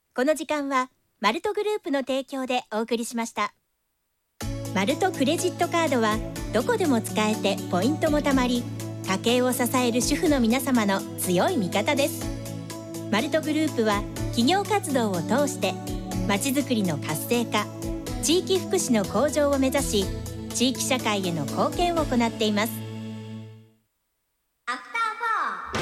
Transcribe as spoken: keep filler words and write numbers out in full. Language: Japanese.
この時間はマルトグループの提供でお送りしました。マルトクレジットカードはどこでも使えてポイントもたまり、家計を支える主婦の皆様の強い味方です。マルトグループは企業活動を通してまちづくりの活性化、地域福祉の向上を目指し、地域社会への貢献を行っています。